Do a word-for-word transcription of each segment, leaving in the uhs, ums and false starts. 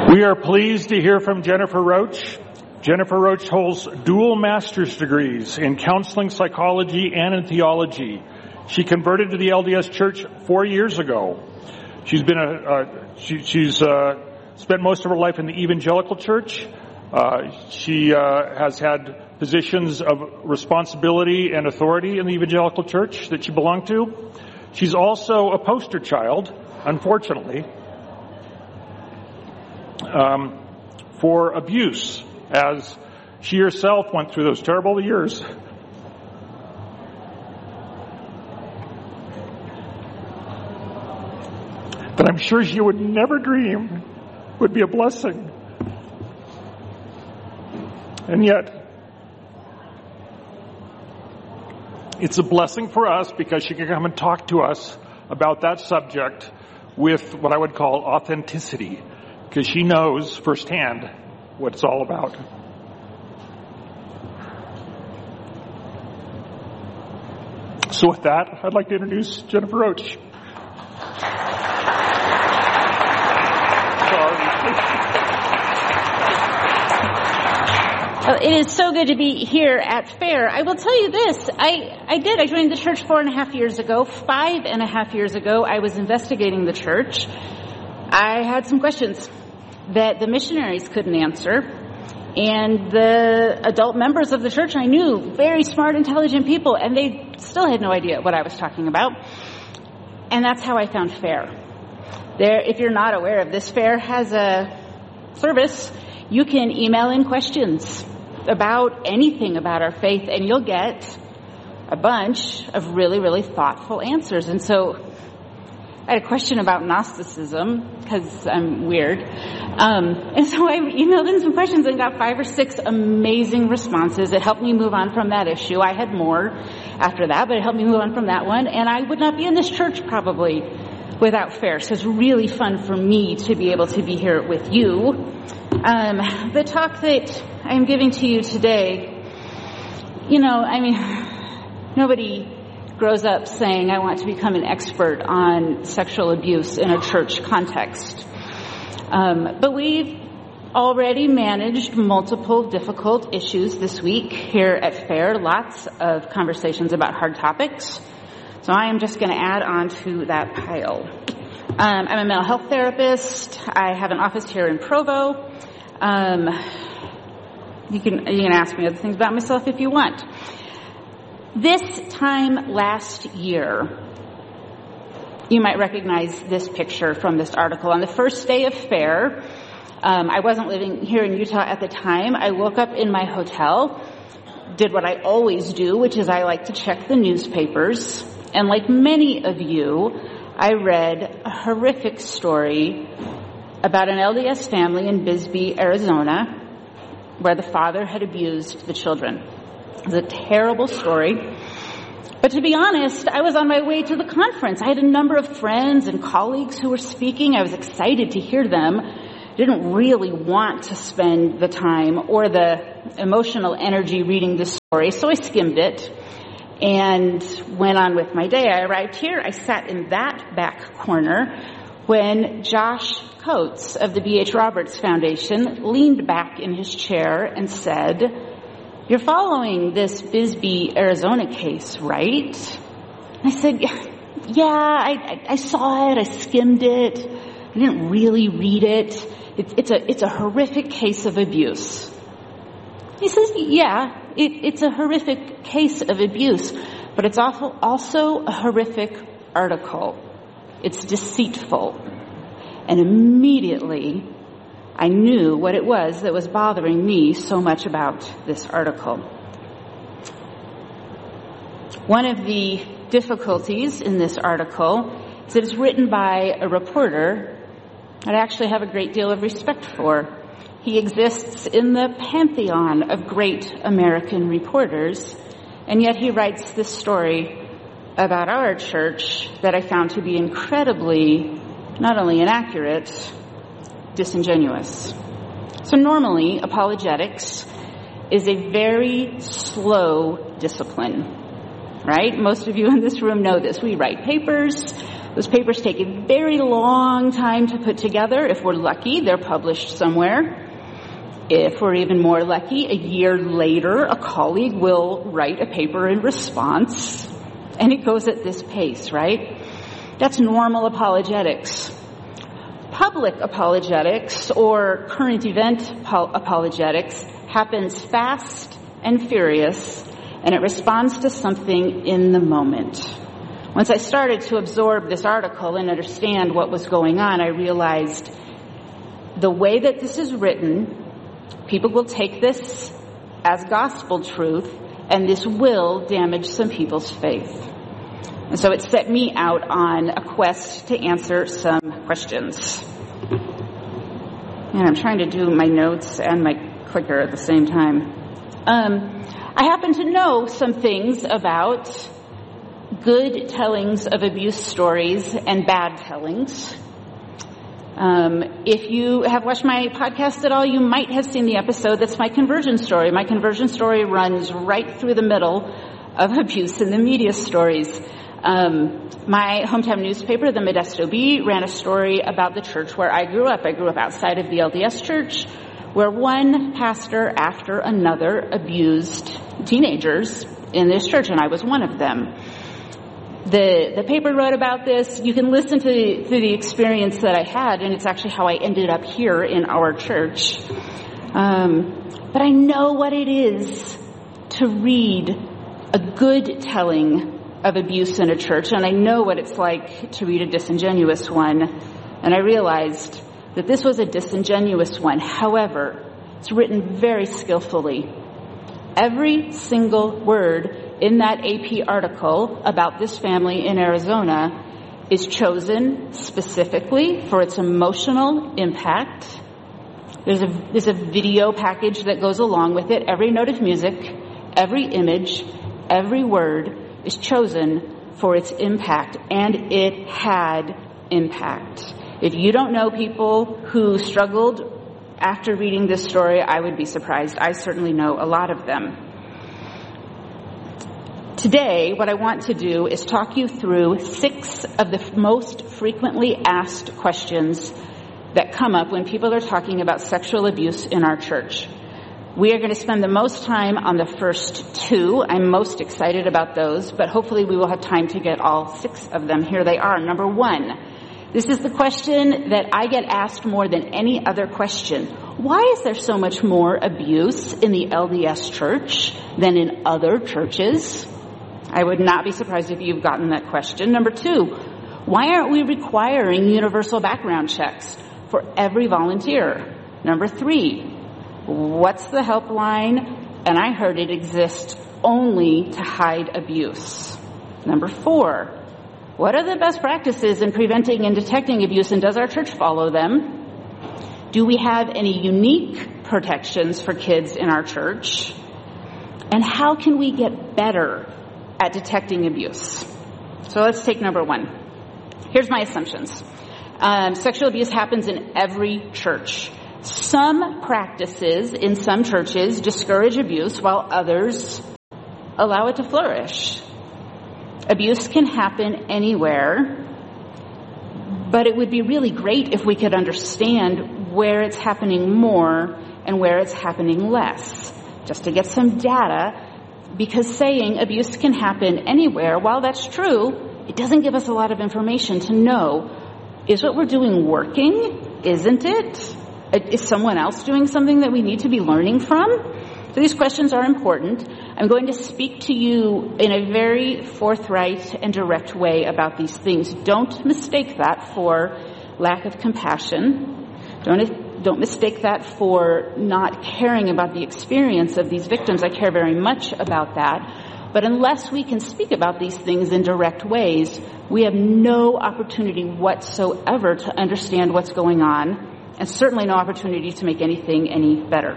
We are pleased to hear from Jennifer Roach. Jennifer Roach holds dual master's degrees in counseling psychology and in theology. She converted to the L D S Church four years ago. She's been a, uh, she, she's uh, spent most of her life in the evangelical church. Uh, she uh, has had positions of responsibility and authority in the evangelical church that she belonged to. She's also a poster child, unfortunately, um, for abuse, as she herself went through those terrible years. That I'm sure she would never dream would be a blessing. And yet, it's a blessing for us because she can come and talk to us about that subject with what I would call authenticity, because she knows firsthand what it's all about. So with that, I'd like to introduce Jennifer Roach. Oh, it is so good to be here at Fair. I will tell you this, I, I did. I joined the church four and a half years ago. Five and a half years ago, I was investigating the church. I had some questions that the missionaries couldn't answer. And the adult members of the church I knew, very smart, intelligent people, and they still had no idea what I was talking about. And that's how I found Fair. There, if you're not aware of this, Fair has a service. You can email in questions about anything about our faith, and you'll get a bunch of really, really thoughtful answers. And so I had a question about Gnosticism, because I'm weird. Um, and so I emailed in some questions and got five or six amazing responses. It helped me move on from that issue. I had more after that, but it helped me move on from that one. And I would not be in this church probably without Fair. So it's really fun for me to be able to be here with you. Um, the talk that I'm giving to you today, you know, I mean, nobody grows up saying, I want to become an expert on sexual abuse in a church context. Um, but we've already managed multiple difficult issues this week here at Fair, lots of conversations about hard topics. So I am just going to add on to that pile. Um, I'm a mental health therapist. I have an office here in Provo. Um, you can you can ask me other things about myself if you want. This time last year, you might recognize this picture from this article. On the first day of Fair, um, I wasn't living here in Utah at the time. I woke up in my hotel, did what I always do, which is I like to check the newspapers. And like many of you, I read a horrific story about an L D S family in Bisbee, Arizona, where the father had abused the children. It was a terrible story. But to be honest, I was on my way to the conference. I had a number of friends and colleagues who were speaking. I was excited to hear them. Didn't really want to spend the time or the emotional energy reading the story, so I skimmed it and went on with my day. I arrived here. I sat in that back corner when Josh Coates of the B H Roberts Foundation leaned back in his chair and said, "You're following this Bisbee, Arizona case, right?" And I said, yeah, I, I, I saw it. I skimmed it. I didn't really read it. it it's, a, it's a horrific case of abuse. He says, yeah, it, it's a horrific case of abuse, but it's awful, also a horrific article. It's deceitful. And immediately, I knew what it was that was bothering me so much about this article. One of the difficulties in this article is that it's written by a reporter that I actually have a great deal of respect for. He exists in the pantheon of great American reporters, and yet he writes this story about our church that I found to be incredibly, not only inaccurate, disingenuous. So normally, apologetics is a very slow discipline, right? Most of you in this room know this. We write papers, Those papers take a very long time to put together. If we're lucky, they're published somewhere. If we're even more lucky, a year later, a colleague will write a paper in response, and it goes at this pace, right? That's normal apologetics. Public apologetics, or current event apologetics, happens fast and furious, and it responds to something in the moment. Once I started to absorb this article and understand what was going on, I realized the way that this is written, people will take this as gospel truth, and this will damage some people's faith. And so it set me out on a quest to answer some questions. And I'm trying to do my notes and my clicker at the same time. Um, I happen to know some things about good tellings of abuse stories and bad tellings. Um, if you have watched my podcast at all, you might have seen the episode that's my conversion story. My conversion story runs right through the middle of abuse in the media stories. Um, my hometown newspaper, the Modesto Bee, ran a story about the church where I grew up. I grew up outside of the L D S church, where one pastor after another abused teenagers in this church, and I was one of them. The the paper wrote about this. You can listen to the, to the experience that I had, and it's actually how I ended up here in our church. Um, but I know what it is to read a good telling of abuse in a church, and I know what it's like to read a disingenuous one. And I realized that this was a disingenuous one. However, it's written very skillfully. Every single word in that A P article about this family in Arizona is chosen specifically for its emotional impact. There's a, there's a video package that goes along with it. Every note of music, every image, every word is chosen for its impact, and it had impact. If you don't know people who struggled after reading this story, I would be surprised. I certainly know a lot of them. Today, what I want to do is talk you through six of the most frequently asked questions that come up when people are talking about sexual abuse in our church. We are going to spend the most time on the first two. I'm most excited about those, but hopefully we will have time to get all six of them. Here they are. Number one, this is the question that I get asked more than any other question. Why is there so much more abuse in the L D S church than in other churches? I would not be surprised if you've gotten that question. Number two, why aren't we requiring universal background checks for every volunteer? Number three, what's the helpline? And I heard it exists only to hide abuse. Number four, what are the best practices in preventing and detecting abuse, and does our church follow them? Do we have any unique protections for kids in our church? And how can we get better at detecting abuse? So let's take number one. Here's my assumptions. Um, sexual abuse happens in every church. Some practices in some churches discourage abuse while others allow it to flourish. Abuse can happen anywhere, but it would be really great if we could understand where it's happening more and where it's happening less, just to get some data, because saying abuse can happen anywhere, while that's true, it doesn't give us a lot of information to know, is what we're doing working? Isn't it? Is someone else doing something that we need to be learning from? So these questions are important. I'm going to speak to you in a very forthright and direct way about these things. Don't mistake that for lack of compassion. Don't, don't mistake that for not caring about the experience of these victims. I care very much about that. But unless we can speak about these things in direct ways, we have no opportunity whatsoever to understand what's going on, and certainly no opportunity to make anything any better.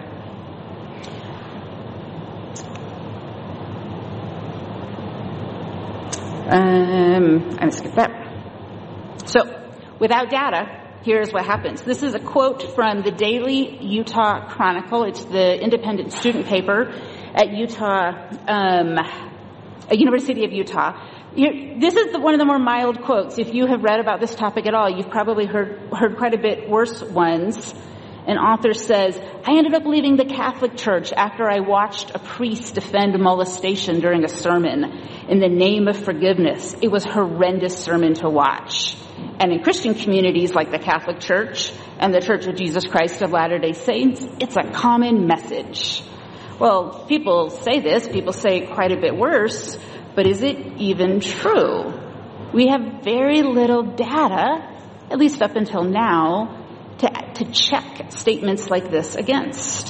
Um, I'm going to skip that. So, without data, here's what happens. This is a quote from the Daily Utah Chronicle. It's the independent student paper at Utah, um, at University of Utah. You, this is the, one of the more mild quotes. If you have read about this topic at all, you've probably heard, heard quite a bit worse ones. An author says, I ended up leaving the Catholic Church after I watched a priest defend molestation during a sermon in the name of forgiveness. It was a horrendous sermon to watch. And in Christian communities like the Catholic Church and the Church of Jesus Christ of Latter-day Saints, it's a common message. Well, people say this, people say quite a bit worse, but is it even true? We have very little data, at least up until now, to, to check statements like this against.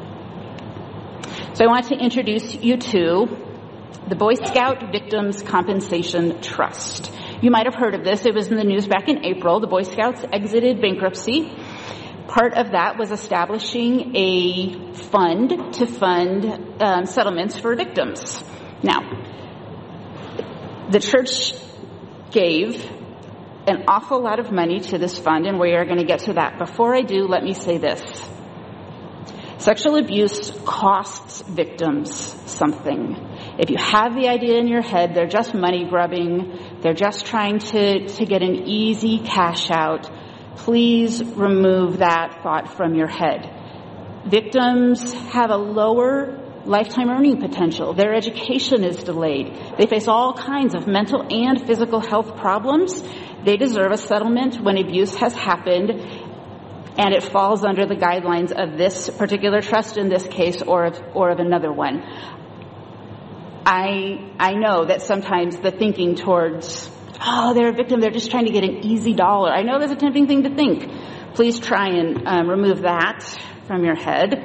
So I want to introduce you to the Boy Scout Victims Compensation Trust. You might have heard of this. It was in the news back in April. The Boy Scouts exited bankruptcy. Part of that was establishing a fund to fund um, settlements for victims. Now, the church gave an awful lot of money to this fund, and we are going to get to that. Before I do, let me say this. Sexual abuse costs victims something. If you have the idea in your head, they're just money grubbing, they're just trying to, to get an easy cash out, please remove that thought from your head. Victims have a lower lifetime earning potential. Their education is delayed. They face all kinds of mental and physical health problems. They deserve a settlement when abuse has happened, and it falls under the guidelines of this particular trust in this case, or of, or of another one. I I know that sometimes the thinking towards, oh, they're a victim, they're just trying to get an easy dollar. I know that's a tempting thing to think. Please try and um, remove that from your head.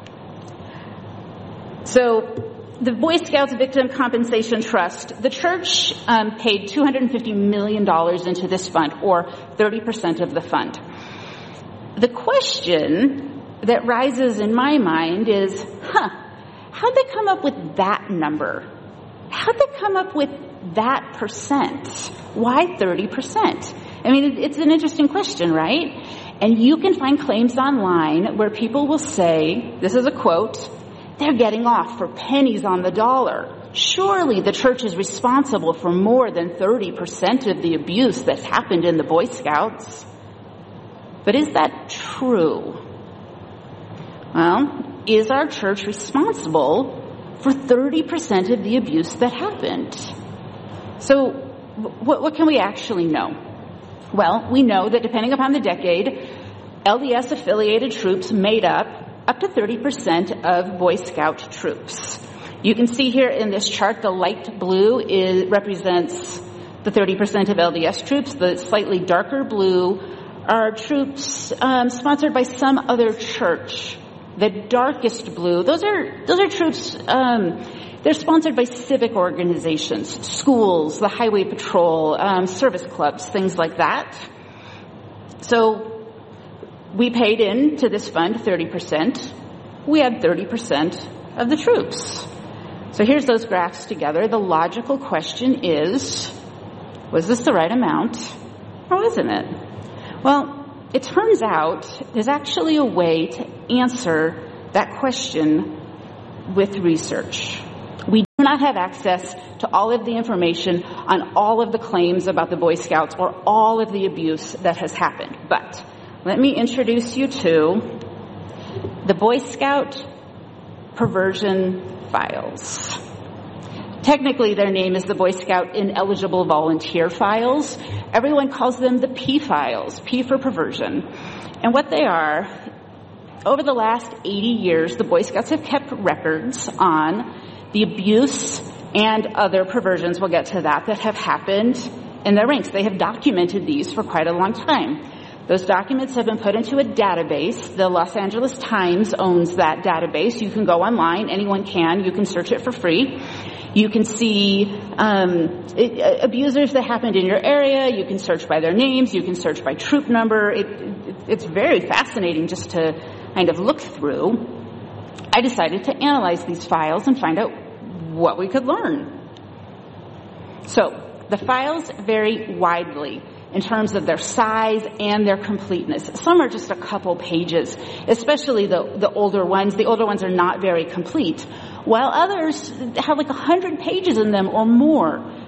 So, the Boy Scouts Victim Compensation Trust, the church um, paid two hundred fifty million dollars into this fund, or thirty percent of the fund. The question that rises in my mind is, huh, how'd they come up with that number? How'd they come up with that percent? Why thirty percent? I mean, it's an interesting question, right? And you can find claims online where people will say, this is a quote, they're getting off for pennies on the dollar. Surely the church is responsible for more than thirty percent of the abuse that's happened in the Boy Scouts. But is that true? Well, is our church responsible for thirty percent of the abuse that happened? So what, what can we actually know? Well, we know that depending upon the decade, L D S-affiliated troops made up up to thirty percent of Boy Scout troops. You can see here in this chart, the light blue is, represents the thirty percent of L D S troops. The slightly darker blue are troops um, sponsored by some other church. The darkest blue, those are those are troops, um, they're sponsored by civic organizations, schools, the highway patrol, um, service clubs, things like that. So we paid in to this fund thirty percent. We had thirty percent of the troops. So here's those graphs together. The logical question is, was this the right amount or wasn't it? Well, it turns out there's actually a way to answer that question with research. We do not have access to all of the information on all of the claims about the Boy Scouts or all of the abuse that has happened. But let me introduce you to the Boy Scout Perversion Files. Technically, their name is the Boy Scout Ineligible Volunteer Files. Everyone calls them the P files, P for perversion. And what they are, over the last eighty years, the Boy Scouts have kept records on the abuse and other perversions, we'll get to that, that have happened in their ranks. They have documented these for quite a long time. Those documents have been put into a database. The Los Angeles Times owns that database. You can go online. Anyone can. You can search it for free. You can see um, it, abusers that happened in your area. You can search by their names. You can search by troop number. It, it, it's very fascinating just to kind of look through. I decided to analyze these files and find out what we could learn. So the files vary widely in terms of their size and their completeness. Some are just a couple pages, especially the, the older ones. The older ones are not very complete, while others have like a hundred pages in them or more.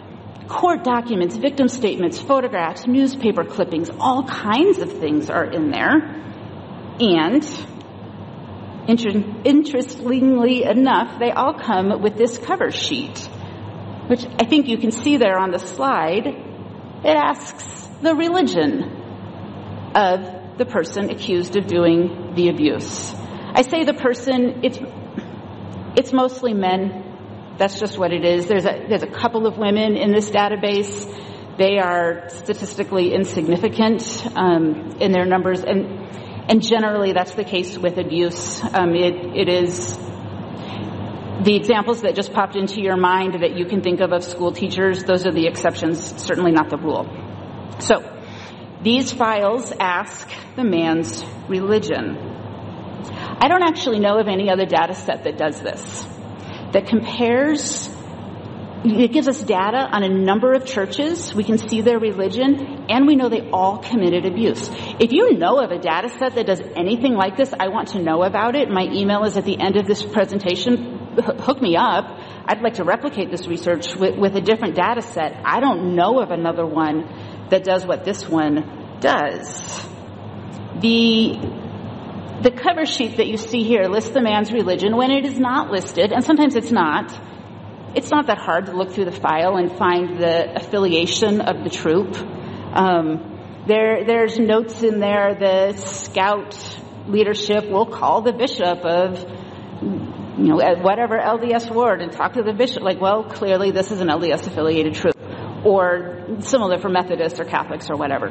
Court documents, victim statements, photographs, newspaper clippings, all kinds of things are in there. And inter- interestingly enough, they all come with this cover sheet, which I think you can see there on the slide. It asks the religion of the person accused of doing the abuse. I say the person, it's, it's mostly men. That's just what it is. There's a, there's a couple of women in this database. They are statistically insignificant um, in their numbers, and and generally that's the case with abuse. Um, it it is the examples that just popped into your mind that you can think of of school teachers. Those are the exceptions, certainly not the rule. So these files ask the man's religion. I don't actually know of any other data set that does this, that compares, it gives us data on a number of churches. We can see their religion, and we know they all committed abuse. If you know of a data set that does anything like this, I want to know about it. My email is at the end of this presentation. Hook me up. I'd like to replicate this research with, with a different data set. I don't know of another one that does what this one does. The The cover sheet that you see here lists the man's religion when it is not listed, and sometimes it's not. It's not that hard to look through the file and find the affiliation of the troop. Um, there, there's notes in there. The scout leadership will call the bishop of, you know, whatever L D S ward and talk to the bishop. Like, well, clearly this is an L D S affiliated troop, or similar for Methodists or Catholics or whatever.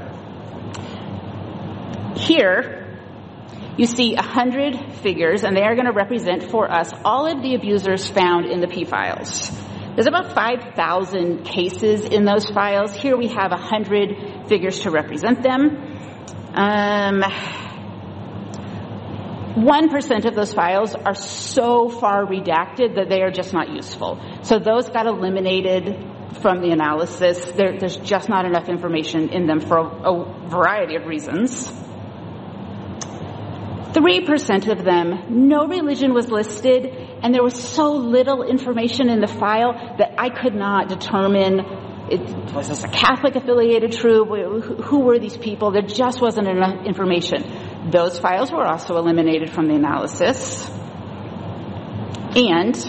Here, you see one hundred figures, and they are going to represent for us all of the abusers found in the P files. There's about five thousand cases in those files. Here we have one hundred figures to represent them. Um, one percent of those files are so far redacted that they are just not useful. So those got eliminated from the analysis. There, there's just not enough information in them for a, a variety of reasons. Three percent of them, no religion was listed, and there was so little information in the file that I could not determine, it, was this a Catholic affiliated troop? Who were these people? There just wasn't enough information. Those files were also eliminated from the analysis. And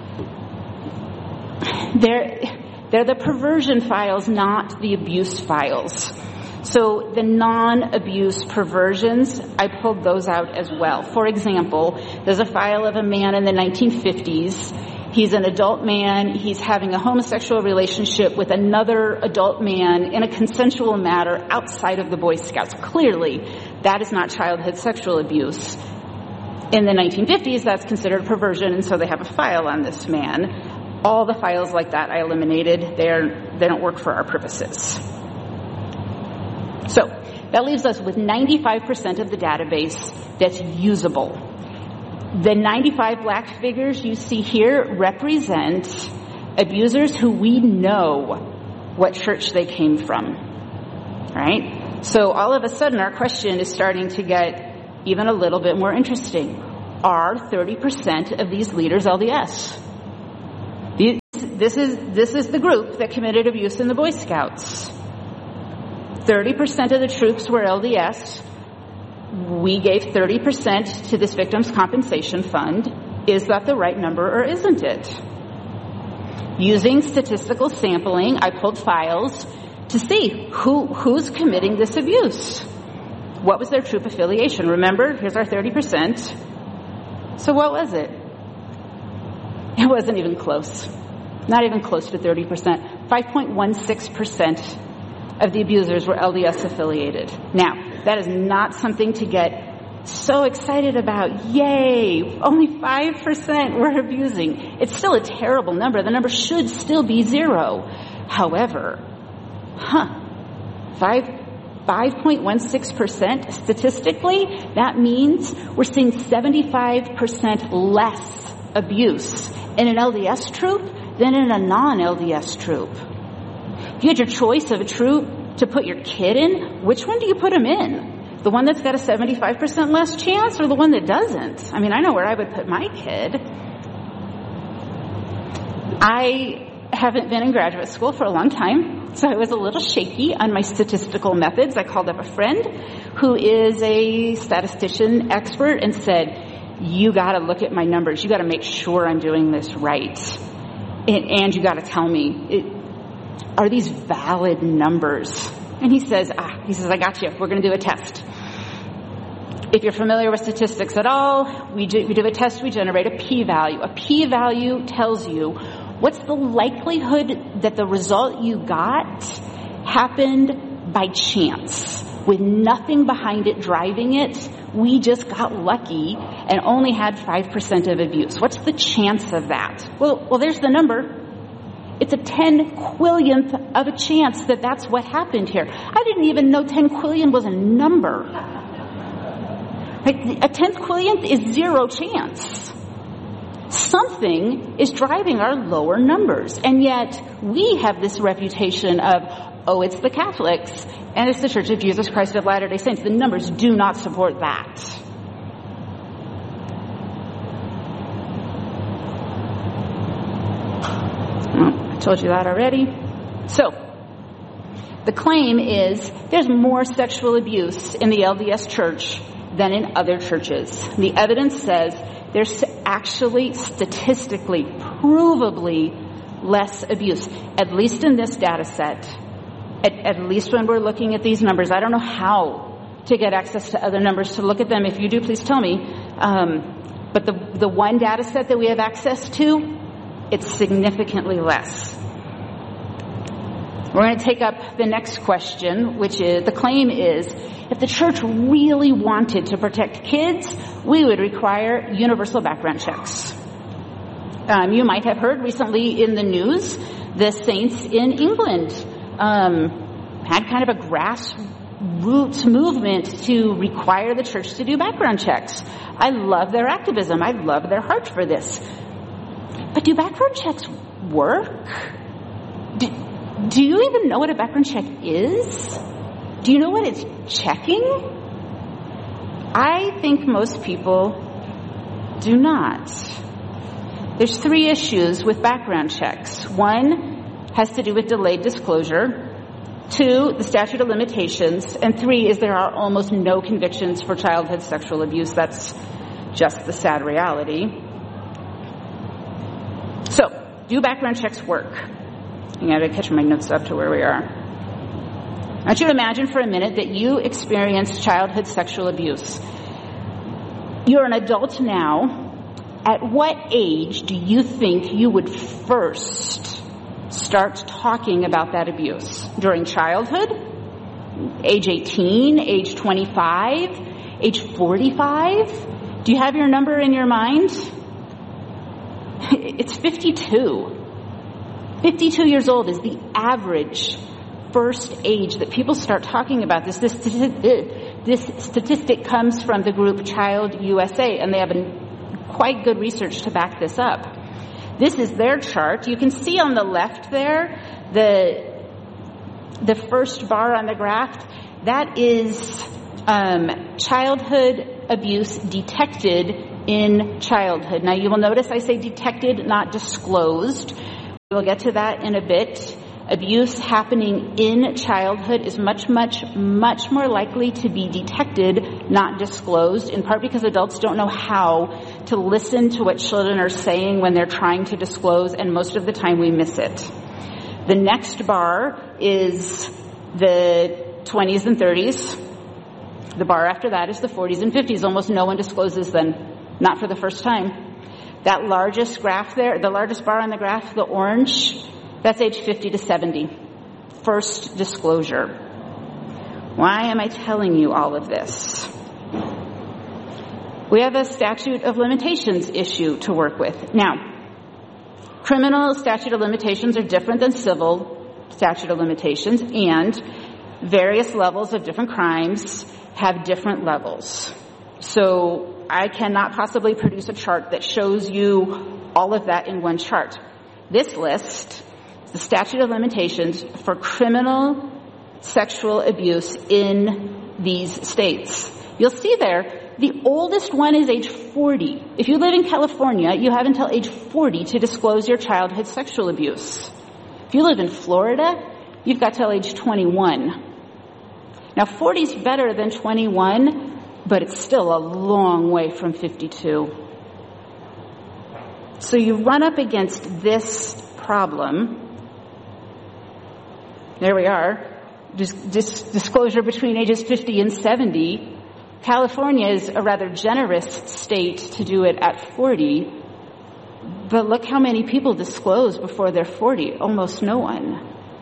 they're, they're the perversion files, not the abuse files. So the non-abuse perversions, I pulled those out as well. For example, there's a file of a man in the nineteen fifties. He's an adult man. He's having a homosexual relationship with another adult man in a consensual manner outside of the Boy Scouts. Clearly, that is not childhood sexual abuse. In the nineteen fifties, that's considered perversion, and so they have a file on this man. All the files like that I eliminated. They're, they don't work for our purposes. So that leaves us with ninety-five percent of the database that's usable. The ninety-five black figures you see here represent abusers who we know what church they came from, right? So all of a sudden our question is starting to get even a little bit more interesting. Are thirty percent of these leaders L D S? This is, this is the group that committed abuse in the Boy Scouts. thirty percent of the troops were L D S. We gave thirty percent to this victim's compensation fund. Is that the right number or isn't it? Using statistical sampling, I pulled files to see who, who's committing this abuse. What was their troop affiliation? Remember, here's our thirty percent. So what was it? It wasn't even close. Not even close to thirty percent. five point one six percent of the abusers were L D S affiliated. Now, that is not something to get so excited about. Yay! Only five percent were abusing. It's still a terrible number. The number should still be zero. However, huh, five, five point one six percent statistically, that means we're seeing seventy-five percent less abuse in an L D S troop than in a non-L D S troop. If you had your choice of a troop to put your kid in, which one do you put him in? The one that's got a seventy-five percent less chance, or the one that doesn't? I mean, I know where I would put my kid. I haven't been in graduate school for a long time, so I was a little shaky on my statistical methods. I called up a friend who is a statistician expert and said, you got to look at my numbers. You got to make sure I'm doing this right. And, and you got to tell me, it, are these valid numbers? And he says, ah, he says, I got you. We're going to do a test. If you're familiar with statistics at all, we do, we do a test, we generate a p-value. A p-value tells you what's the likelihood that the result you got happened by chance, with nothing behind it driving it. We just got lucky and only had five percent of abuse. What's the chance of that? Well, well, there's the number. It's a ten quillionth of a chance that that's what happened here. I didn't even know ten quillion was a number. Right? A tenth quillionth is zero chance. Something is driving our lower numbers. And yet we have this reputation of, oh, it's the Catholics and it's the Church of Jesus Christ of Latter-day Saints. The numbers do not support that. I told you that already. So, the claim is there's more sexual abuse in the L D S Church than in other churches. The evidence says there's actually statistically, provably less abuse, at least in this data set, at, at least when we're looking at these numbers. I don't know how to get access to other numbers to look at them. If you do, please tell me. Um, but the, the one data set that we have access to, it's significantly less. We're going to take up the next question, which is, the claim is, if the church really wanted to protect kids, we would require universal background checks. Um, you might have heard recently in the news, the saints in England um, had kind of a grassroots movement to require the church to do background checks. I love their activism. I love their heart for this. But do background checks work? Do, do you even know what a background check is? Do you know what it's checking? I think most people do not. There's three issues with background checks. One has to do with delayed disclosure. Two, the statute of limitations. And three is there are almost no convictions for childhood sexual abuse. That's just the sad reality. So, do background checks work? I gotta catch my notes up to where we are. I want you to imagine for a minute that you experienced childhood sexual abuse. You're an adult now. At what age do you think you would first start talking about that abuse? During childhood? Age eighteen? Age twenty-five? Age forty-five? Do you have your number in your mind? It's fifty-two. fifty-two years old is the average first age that people start talking about this. This, this statistic comes from the group Child U S A, and they have a, quite good research to back this up. This is their chart. You can see on the left there, the, the first bar on the graph, that is um, childhood abuse detected in childhood. Now, you will notice I say detected, not disclosed. We'll get to that in a bit. Abuse happening in childhood is much, much, much more likely to be detected, not disclosed, in part because adults don't know how to listen to what children are saying when they're trying to disclose, and most of the time we miss it. The next bar is the twenties and thirties. The bar after that is the forties and fifties. Almost no one discloses then, not for the first time. That largest graph there, the largest bar on the graph, the orange, that's age fifty to seventy. First disclosure. Why am I telling you all of this? We have a statute of limitations issue to work with. Now, criminal statute of limitations are different than civil statute of limitations, and various levels of different crimes have different levels. So I cannot possibly produce a chart that shows you all of that in one chart. This list is the statute of limitations for criminal sexual abuse in these states. You'll see there, the oldest one is age forty. If you live in California, you have until age forty to disclose your childhood sexual abuse. you live in Florida, you've got till age twenty-one. Now, forty is better than twenty-one, but it's still a long way from fifty-two. So you run up against this problem. There we are. Just dis- disclosure between ages fifty and seventy. California is a rather generous state to do it at forty. But look how many people disclose before they're forty. Almost no one.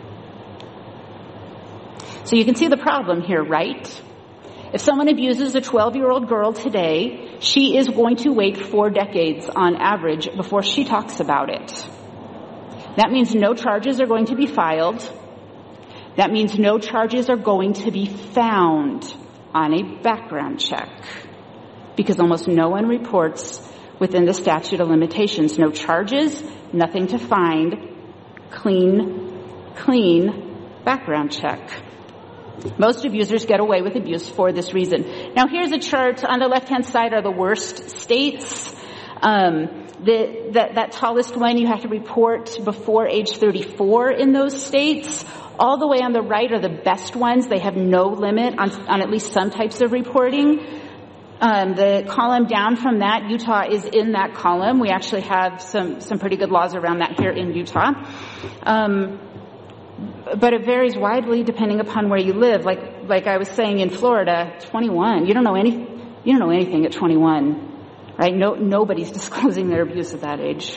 So you can see the problem here, right? If someone abuses a twelve-year-old girl today, she is going to wait four decades on average before she talks about it. That means no charges are going to be filed. That means no charges are going to be found on a background check, because almost no one reports within the statute of limitations. No charges, nothing to find, clean, clean background check. Most abusers get away with abuse for this reason. Now, here's a chart. On the left-hand side are the worst states. Um, the, that, that tallest one you have to report before age thirty-four in those states. All the way on the right are the best ones. They have no limit on, on at least some types of reporting. Um, the column down from that, Utah is in that column. We actually have some, some pretty good laws around that here in Utah. Um, but it varies widely depending upon where you live. Like, like I was saying in Florida, twenty-one. You don't know any, you don't know anything at twenty-one, right? No, nobody's disclosing their abuse at that age.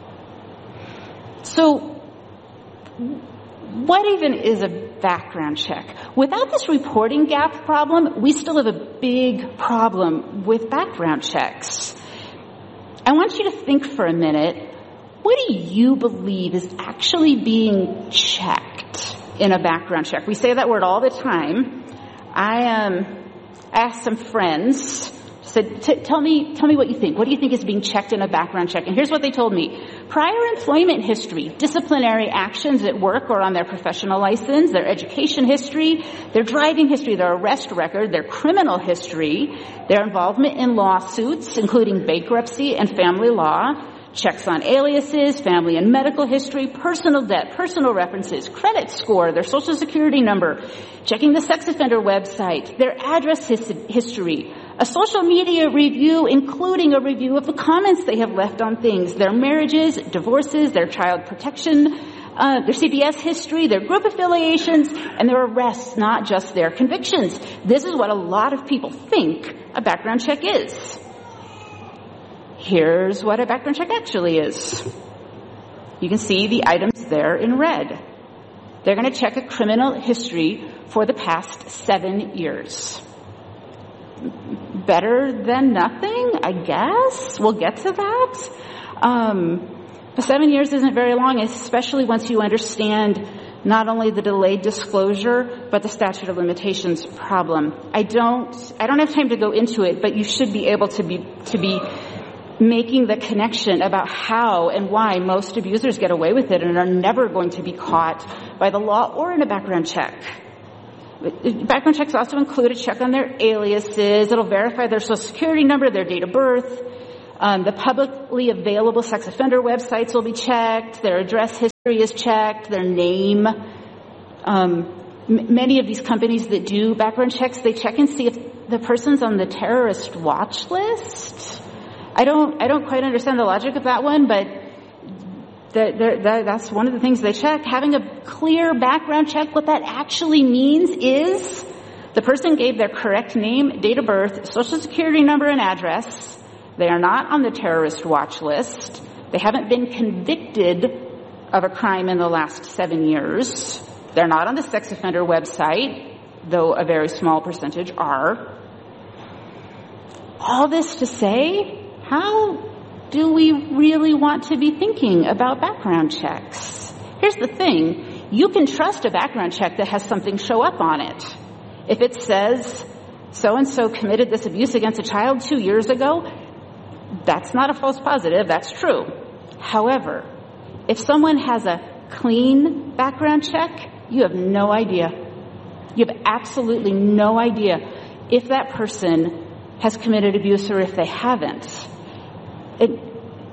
So, what even is a background check? Without this reporting gap problem, we still have a big problem with background checks. I want you to think for a minute, what do you believe is actually being checked in a background check? We say that word all the time. I um, asked some friends, said, tell me, tell me what you think. What do you think is being checked in a background check? And here's what they told me. Prior employment history, disciplinary actions at work or on their professional license, their education history, their driving history, their arrest record, their criminal history, their involvement in lawsuits, including bankruptcy and family law, checks on aliases, family and medical history, personal debt, personal references, credit score, their social security number, checking the sex offender website, their address his- history, a social media review, including a review of the comments they have left on things, their marriages, divorces, their child protection, uh, their C P S history, their group affiliations, and their arrests, not just their convictions. This is what a lot of people think a background check is. Here's what a background check actually is. You can see the items there in red. They're going to check a criminal history for the past seven years. Better than nothing, I guess. We'll get to that. Um, but seven years isn't very long, especially once you understand not only the delayed disclosure, but the statute of limitations problem. I don't, I don't have time to go into it, but you should be able to be, to be making the connection about how and why most abusers get away with it and are never going to be caught by the law or in a background check. Background checks also include a check on their aliases. It'll verify their social security number, their date of birth. Um, the publicly available sex offender websites will be checked. Their address history is checked. Their name. Um, m- many of these companies that do background checks, they check and see if the person's on the terrorist watch list. I don't, I don't quite understand the logic of that one, but the, the, the, that's one of the things they check. Having a clear background check, what that actually means is the person gave their correct name, date of birth, social security number, and address. They are not on the terrorist watch list. They haven't been convicted of a crime in the last seven years. They're not on the sex offender website, though a very small percentage are. All this to say, how do we really want to be thinking about background checks? Here's the thing. You can trust a background check that has something show up on it. If it says so-and-so committed this abuse against a child two years ago, that's not a false positive. That's true. However, if someone has a clean background check, you have no idea. You have absolutely no idea if that person has committed abuse or if they haven't. It,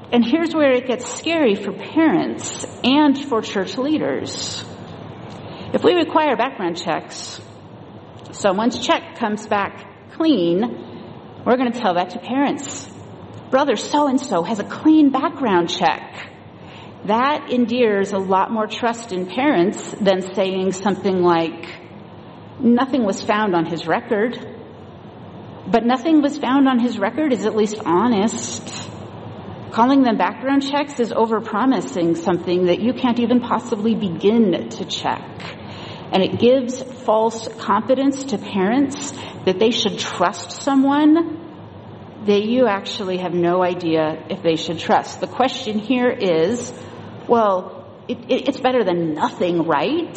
And here's where it gets scary for parents and for church leaders. If we require background checks, someone's check comes back clean, we're going to tell that to parents. Brother so-and-so has a clean background check. That endears a lot more trust in parents than saying something like, nothing was found on his record. But nothing was found on his record is at least honest. Calling them background checks is overpromising something that you can't even possibly begin to check. And it gives false confidence to parents that they should trust someone that you actually have no idea if they should trust. The question here is, well, it, it, it's better than nothing, right?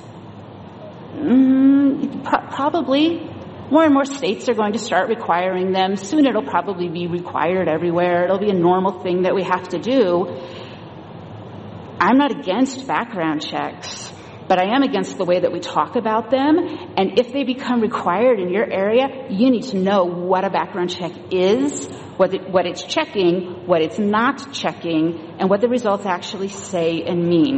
Mm, pro- probably. More and more states are going to start requiring them. Soon it'll probably be required everywhere. It'll be a normal thing that we have to do. I'm not against background checks, but I am against the way that we talk about them. And if they become required in your area, you need to know what a background check is, what, it, what it's checking, what it's not checking, and what the results actually say and mean.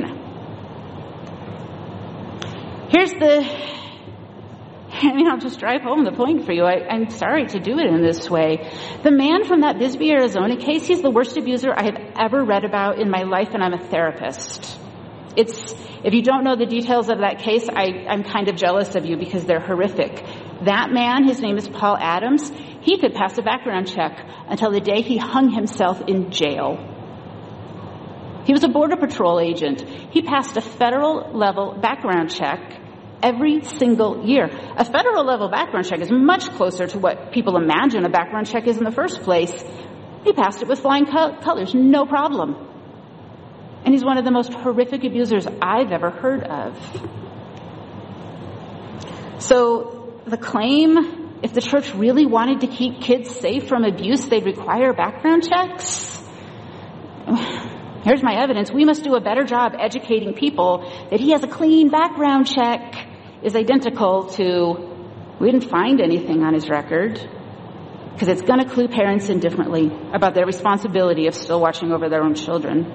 Here's the... I mean, I'll just drive home the point for you. I, I'm sorry to do it in this way. The man from that Bisbee, Arizona case, he's the worst abuser I have ever read about in my life, and I'm a therapist. It's, if you don't know the details of that case, I, I'm kind of jealous of you because they're horrific. That man, his name is Paul Adams, he could pass a background check until the day he hung himself in jail. He was a Border Patrol agent. He passed a federal level background check every single year. A federal level background check is much closer to what people imagine a background check is in the first place. He passed it with flying co- colors, no problem. And he's one of the most horrific abusers I've ever heard of. So the claim, if the church really wanted to keep kids safe from abuse, they'd require background checks? Here's my evidence. We must do a better job educating people that he has a clean background check is identical to, we didn't find anything on his record, because it's going to clue parents in differently about their responsibility of still watching over their own children.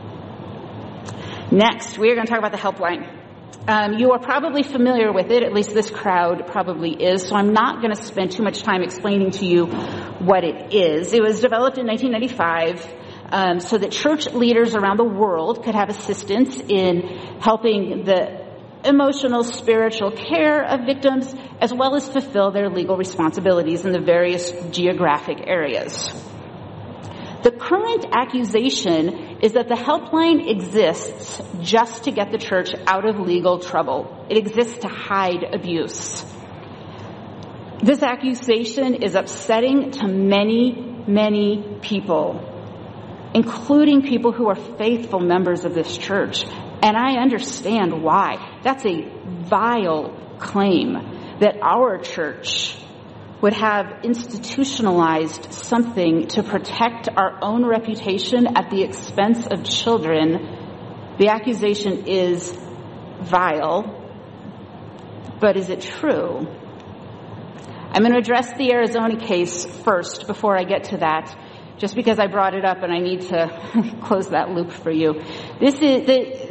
Next, we are going to talk about the helpline. Um, you are probably familiar with it, at least this crowd probably is, so I'm not going to spend too much time explaining to you what it is. It was developed in nineteen ninety-five um, so that church leaders around the world could have assistance in helping the emotional, spiritual care of victims, as well as fulfill their legal responsibilities in the various geographic areas. The current accusation is that the helpline exists just to get the church out of legal trouble. It exists to hide abuse. This accusation is upsetting to many, many people, including people who are faithful members of this church. And I understand why. That's a vile claim that our church would have institutionalized something to protect our own reputation at the expense of children. The accusation is vile, but is it true? I'm going to address the Arizona case first before I get to that, just because I brought it up and I need to close that loop for you. This is the